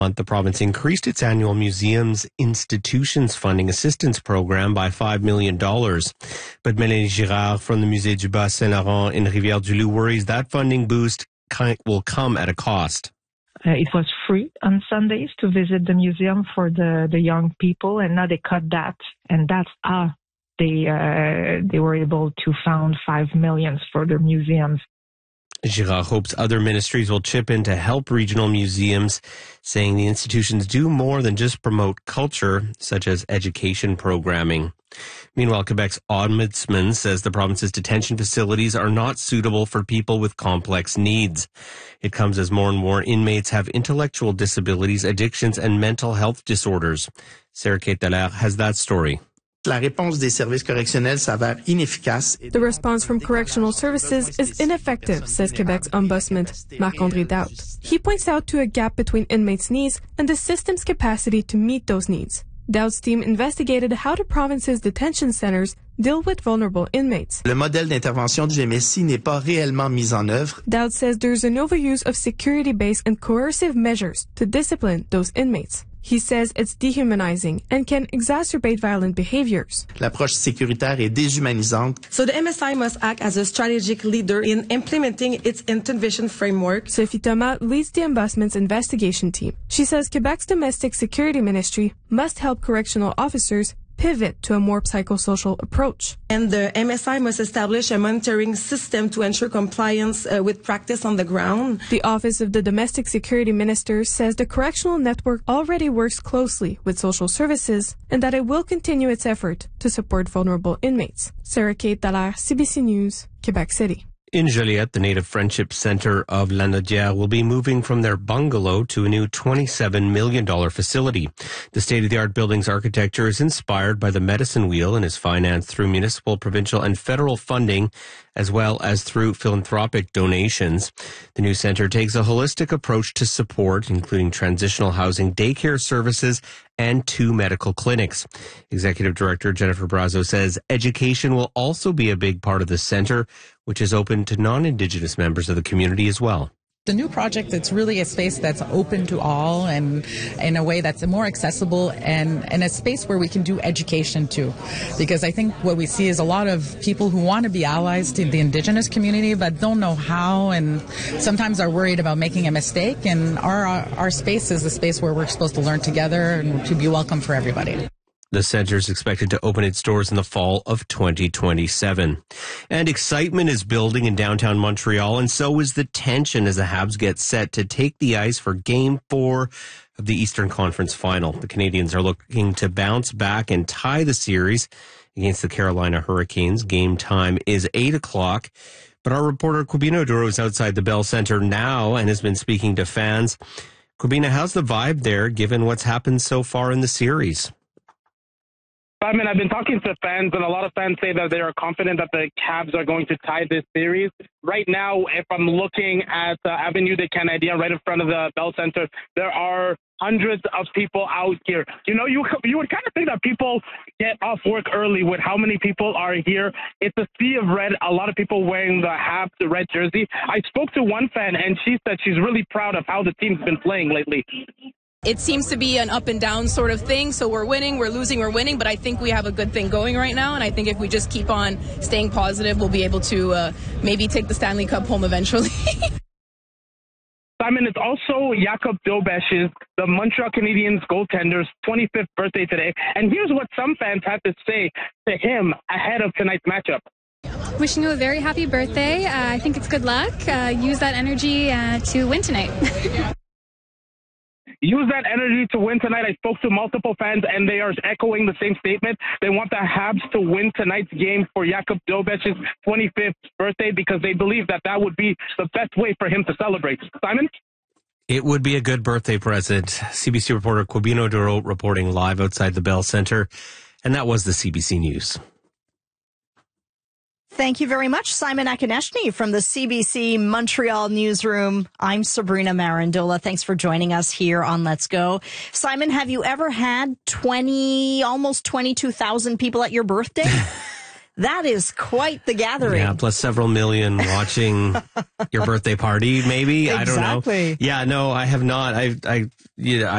The province increased its annual museums institutions funding assistance program by $5 million. But Mélanie Girard from the Musée du Bas-Saint-Laurent in Rivière-du-Loup worries that funding boost will come at a cost. It was free on Sundays to visit the museum for the young people, and now they cut that, and that's how they were able to fund $5 million for their museums. Girard hopes other ministries will chip in to help regional museums, saying the institutions do more than just promote culture, such as education programming. Meanwhile, Quebec's ombudsman says the province's detention facilities are not suitable for people with complex needs. It comes as more and more inmates have intellectual disabilities, addictions, and mental health disorders. Sarah-Kate Dallaire has that story. La réponse des services correctionnels s'avère inefficace. The response from correctional services is ineffective, says Quebec's ombudsman, Marc-André Daoust. He points out to a gap between inmates' needs and the system's capacity to meet those needs. Daoust's team investigated how the province's detention centers deal with vulnerable inmates. Le modèle d'intervention du MSI n'est pas réellement mis en œuvre. Daoust says there's an overuse of security-based and coercive measures to discipline those inmates. He says it's dehumanizing and can exacerbate violent behaviors. L'approche sécuritaire est déshumanisante. So the MSI must act as a strategic leader in implementing its intervention framework. Sophie Thomas leads the ombudsman's investigation team. She says Quebec's domestic security ministry must help correctional officers pivot to a more psychosocial approach. And the MSI must establish a monitoring system to ensure compliance with practice on the ground. The Office of the Domestic Security Minister says the correctional network already works closely with social services and that it will continue its effort to support vulnerable inmates. Sarah-Kate Dallaire, CBC News, Quebec City. In Joliette, the Native Friendship Center of Lanaudière will be moving from their bungalow to a new $27 million facility. The state-of-the-art building's architecture is inspired by the medicine wheel and is financed through municipal, provincial, and federal funding, as well as through philanthropic donations. The new center takes a holistic approach to support, including transitional housing, daycare services, and 2 medical clinics. Executive Director Jennifer Brazo says education will also be a big part of the center, which is open to non-Indigenous members of the community as well. The new project, it's really a space that's open to all and in a way that's more accessible and a space where we can do education too. Because I think what we see is a lot of people who want to be allies to the Indigenous community but don't know how and sometimes are worried about making a mistake. And our space is the space where we're supposed to learn together and to be welcome for everybody. The center is expected to open its doors in the fall of 2027. And excitement is building in downtown Montreal, and so is the tension as the Habs get set to take the ice for Game 4 of the Eastern Conference Final. The Canadians are looking to bounce back and tie the series against the Carolina Hurricanes. Game time is 8 o'clock. But our reporter, Quibina Duro, is outside the Bell Center now and has been speaking to fans. Quibina, how's the vibe there, given what's happened so far in the series? I mean, I've been talking to fans, and a lot of fans say that they are confident that the Habs are going to tie this series. Right now, if I'm looking at Avenue des Canadiens right in front of the Bell Center, there are hundreds of people out here. You know, you would kind of think that people get off work early with how many people are here. It's a sea of red, a lot of people wearing the Habs red jersey. I spoke to one fan, and she said she's really proud of how the team's been playing lately. It seems to be an up and down sort of thing. So we're winning, we're losing, we're winning. But I think we have a good thing going right now. And I think if we just keep on staying positive, we'll be able to maybe take the Stanley Cup home eventually. Simon, it's also Jakub Dobeš's, the Montreal Canadiens goaltender's 25th birthday today. And here's what some fans had to say to him ahead of tonight's matchup. Wishing you a very happy birthday. I think it's good luck. Use that energy to win tonight. Use that energy to win tonight. I spoke to multiple fans, and they are echoing the same statement. They want the Habs to win tonight's game for Jakub Dobeš's 25th birthday because they believe that that would be the best way for him to celebrate. Simon? It would be a good birthday present. CBC reporter Quibina Duro reporting live outside the Bell Center. And that was the CBC News. Thank you very much, Simon Akonechny from the CBC Montreal newsroom. I'm Sabrina Marandola. Thanks for joining us here on Let's Go. Simon, have you ever had almost 22,000 people at your birthday? That is quite the gathering. Yeah, plus several million watching your birthday party, maybe. Exactly. I don't know. Yeah, no, I have not.